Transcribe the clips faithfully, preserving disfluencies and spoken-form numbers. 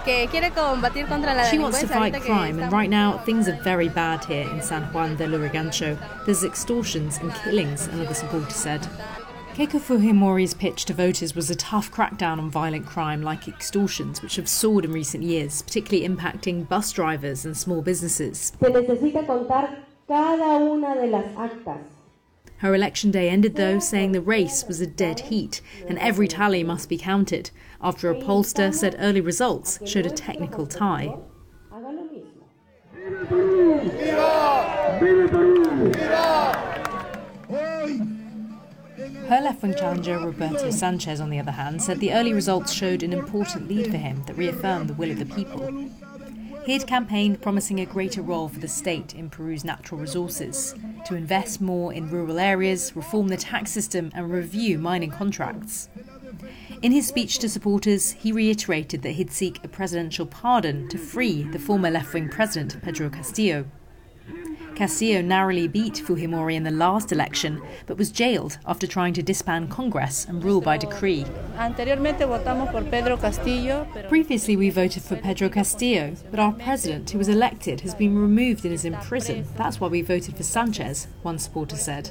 que quiere combatir contra la delincuencia. She wants to fight crime, and right now things are very bad here in San Juan de Lurigancho. There's extortions and killings, another supporter said. Keiko Fujimori's pitch to voters was a tough crackdown on violent crime like extortions, which have soared in recent years, particularly impacting bus drivers and small businesses. Se necesita contar cada una de las actas. Her election day ended, though, saying the race was a dead heat and every tally must be counted, after a pollster said early results showed a technical tie. Her left-wing challenger, Roberto Sanchez, on the other hand, said the early results showed an important lead for him that reaffirmed the will of the people. He'd campaigned promising a greater role for the state in Peru's natural resources, to invest more in rural areas, reform the tax system and review mining contracts. In his speech to supporters, he reiterated that he'd seek a presidential pardon to free the former left-wing president, Pedro Castillo. Castillo narrowly beat Fujimori in the last election, but was jailed after trying to disband Congress and rule by decree. Previously we voted for Pedro Castillo, but our president, who was elected, has been removed and is in prison. That's why we voted for Sanchez, one supporter said.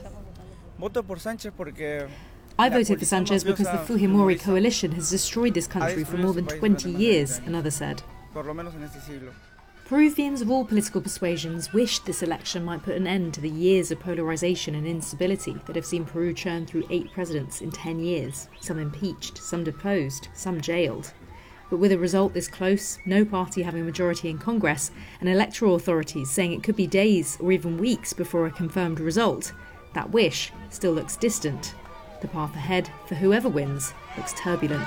I voted for Sanchez because the Fujimori coalition has destroyed this country for more than twenty years, another said. Peruvians of all political persuasions wished this election might put an end to the years of polarisation and instability that have seen Peru churn through eight presidents in ten years, some impeached, some deposed, some jailed. But with a result this close, no party having a majority in Congress, and electoral authorities saying it could be days or even weeks before a confirmed result, that wish still looks distant. The path ahead, for whoever wins, looks turbulent.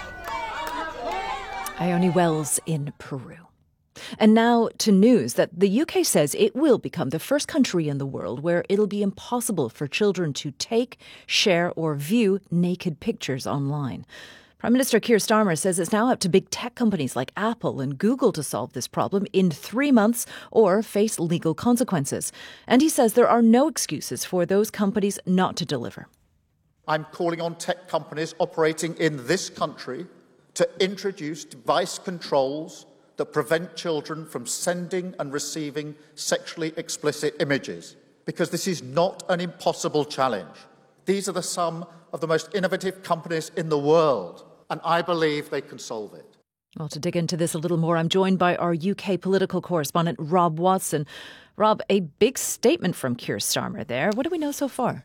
Ione Wells in Peru. And now to news that the U K says it will become the first country in the world where it'll be impossible for children to take, share or view naked pictures online. Prime Minister Keir Starmer says it's now up to big tech companies like Apple and Google to solve this problem in three months or face legal consequences. And he says there are no excuses for those companies not to deliver. I'm calling on tech companies operating in this country to introduce device controls that prevent children from sending and receiving sexually explicit images, because this is not an impossible challenge. These are the some of the most innovative companies in the world, and I believe they can solve it. Well, to dig into this a little more, I'm joined by our U K political correspondent, Rob Watson. Rob, a big statement from Keir Starmer there. What do we know so far?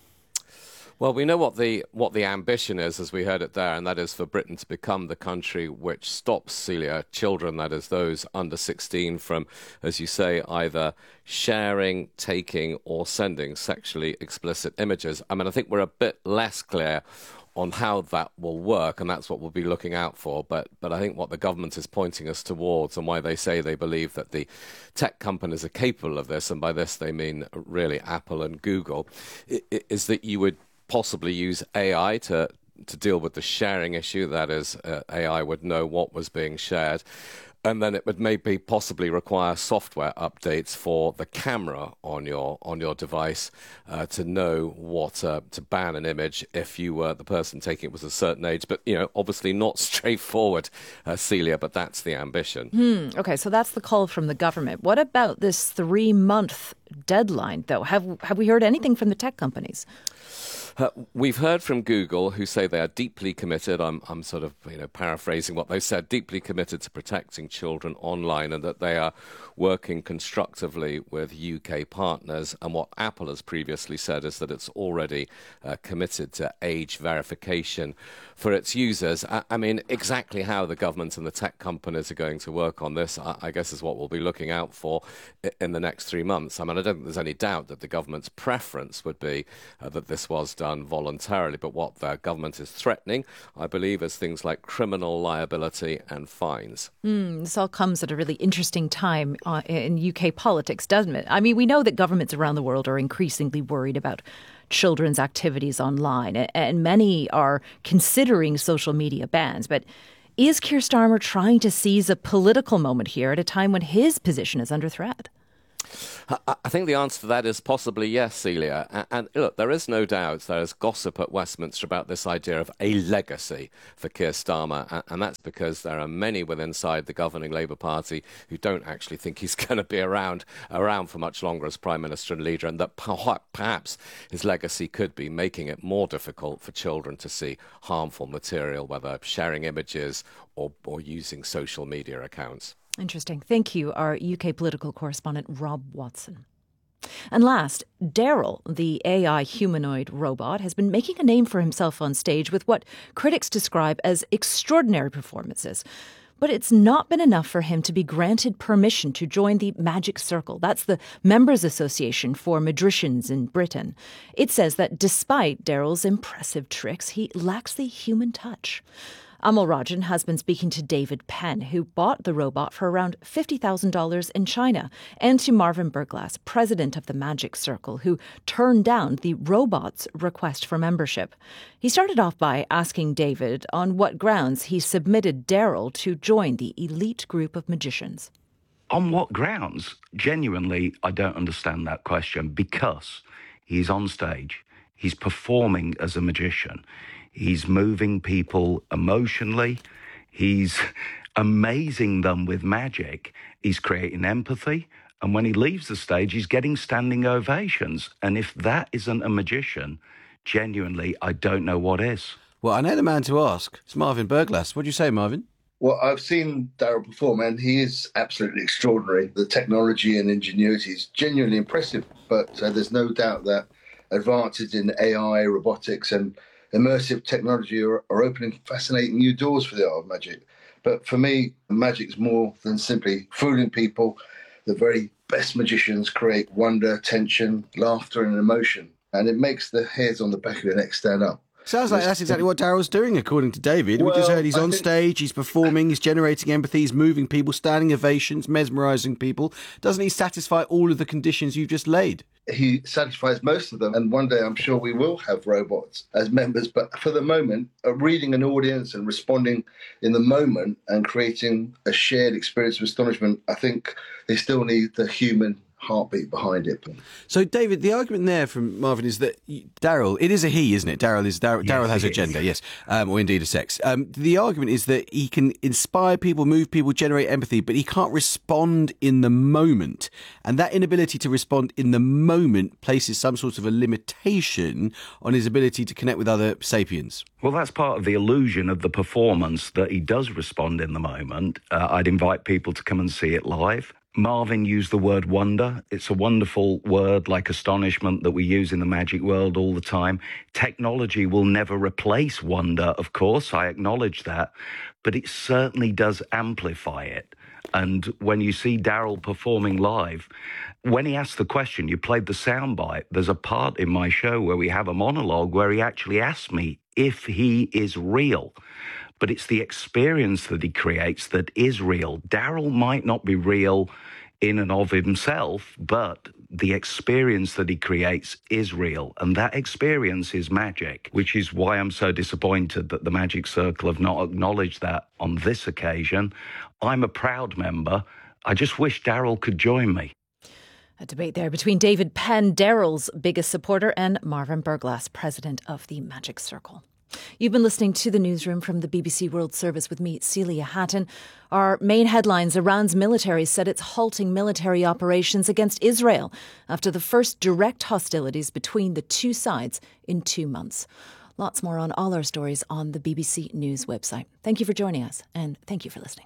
Well, we know what the what the ambition is, as we heard it there, and that is for Britain to become the country which stops, Celia, children, that is those under sixteen, from, as you say, either sharing, taking or sending sexually explicit images. I mean, I think we're a bit less clear on how that will work, and that's what we'll be looking out for. But but I think what the government is pointing us towards, and why they say they believe that the tech companies are capable of this, and by this they mean really Apple and Google, is that you would possibly use A I to to deal with the sharing issue. That is, uh, A I would know what was being shared. And then it would maybe possibly require software updates for the camera on your on your device uh, to know what uh, to ban an image if you were the person taking it was a certain age. But, you know, obviously not straightforward, uh, Celia, but that's the ambition. Hmm. OK, so that's the call from the government. What about this three-month deadline, though? Have have we heard anything from the tech companies? Uh, we've heard from Google, who say they are deeply committed. I'm, I'm sort of, you know, paraphrasing what they said, deeply committed to protecting children online, and that they are working constructively with U K partners. And what Apple has previously said is that it's already uh, committed to age verification for its users. I, I mean, exactly how the government and the tech companies are going to work on this, I, I guess, is what we'll be looking out for in the next three months. I mean, I don't think there's any doubt that the government's preference would be uh, that this was done voluntarily, but what the government is threatening, I believe, is things like criminal liability and fines. Mm, this all comes at a really interesting time uh, in U K politics, doesn't it? I mean, we know that governments around the world are increasingly worried about children's activities online, and many are considering social media bans. But is Keir Starmer trying to seize a political moment here at a time when his position is under threat? I think the answer to that is possibly yes, Celia. And, and look, there is no doubt there is gossip at Westminster about this idea of a legacy for Keir Starmer, and, and that's because there are many within inside the governing Labour Party who don't actually think he's going to be around around for much longer as Prime Minister and leader, and that perhaps his legacy could be making it more difficult for children to see harmful material, whether sharing images or, or using social media accounts. Interesting. Thank you, our U K political correspondent Rob Watson. And last, Daryl, the A I humanoid robot, has been making a name for himself on stage with what critics describe as extraordinary performances. But it's not been enough for him to be granted permission to join the Magic Circle. That's the Members Association for Magicians in Britain. It says that despite Daryl's impressive tricks, he lacks the human touch. Amal Rajan has been speaking to David Penn, who bought the robot for around fifty thousand dollars in China, and to Marvin Berglas, president of the Magic Circle, who turned down the robot's request for membership. He started off by asking David on what grounds he submitted Daryl to join the elite group of magicians. On what grounds? Genuinely, I don't understand that question, because he's on stage, he's performing as a magician. He's moving people emotionally. He's amazing them with magic. He's creating empathy. And when he leaves the stage, he's getting standing ovations. And if that isn't a magician, genuinely, I don't know what is. Well, I know the man to ask. It's Marvin Berglas. What do you say, Marvin? Well, I've seen Daryl perform, and he is absolutely extraordinary. The technology and ingenuity is genuinely impressive. But uh, there's no doubt that advances in A I, robotics, and immersive technology are, are opening fascinating new doors for the art of magic. But for me, magic is more than simply fooling people. The very best magicians create wonder, tension, laughter and emotion. And it makes the hairs on the back of your neck stand up. Sounds like that's exactly what Daryl's doing, according to David. Well, we just heard he's on stage, he's performing, he's generating empathy, he's moving people, standing ovations, mesmerising people. Doesn't he satisfy all of the conditions you've just laid? He satisfies most of them, and one day I'm sure we will have robots as members. But for the moment, uh, reading an audience and responding in the moment and creating a shared experience of astonishment, I think they still need the human heartbeat behind it. So, David, the argument there from Marvin is that Daryl, it is a he, isn't it? Daryl is Daryl. Yes, Daryl has a gender, yes, um, or indeed a sex. Um, the argument is that he can inspire people, move people, generate empathy, but he can't respond in the moment, and that inability to respond in the moment places some sort of a limitation on his ability to connect with other sapiens. Well, that's part of the illusion of the performance, that he does respond in the moment. Uh, I'd invite people to come and see it live. Marvin used the word wonder. It's a wonderful word like astonishment that we use in the magic world all the time. Technology will never replace wonder, of course, I acknowledge that, but it certainly does amplify it. And when you see Daryl performing live, when he asked the question, you played the soundbite. There's a part in my show where we have a monologue where he actually asked me if he is real. But it's the experience that he creates that is real. Daryl might not be real in and of himself, but the experience that he creates is real. And that experience is magic, which is why I'm so disappointed that the Magic Circle have not acknowledged that on this occasion. I'm a proud member. I just wish Daryl could join me. A debate there between David Penn, Daryl's biggest supporter, and Marvin Berglas, president of the Magic Circle. You've been listening to the newsroom from the B B C World Service with me, Celia Hatton. Our main headlines: Iran's military said it's halting military operations against Israel after the first direct hostilities between the two sides in two months. Lots more on all our stories on the B B C News website. Thank you for joining us, and thank you for listening.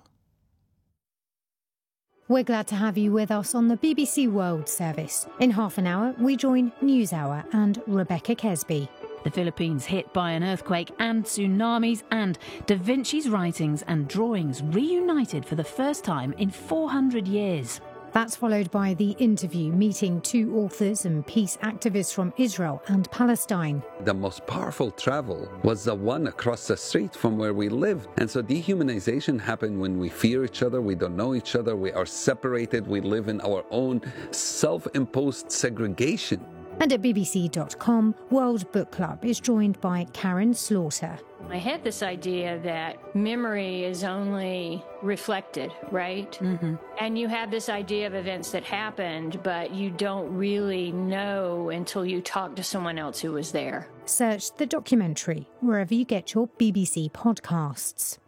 We're glad to have you with us on the B B C World Service. In half an hour, we join NewsHour and Rebecca Kesby. The Philippines hit by an earthquake and tsunamis, and Da Vinci's writings and drawings reunited for the first time in four hundred years. That's followed by the interview meeting two authors and peace activists from Israel and Palestine. The most powerful travel was the one across the street from where we live. And so dehumanization happened when we fear each other, we don't know each other, we are separated, we live in our own self-imposed segregation. And at B B C dot com, World Book Club is joined by Karen Slaughter. I had this idea that memory is only reflected, right? Mm-hmm. And you have this idea of events that happened, but you don't really know until you talk to someone else who was there. Search the documentary wherever you get your B B C podcasts.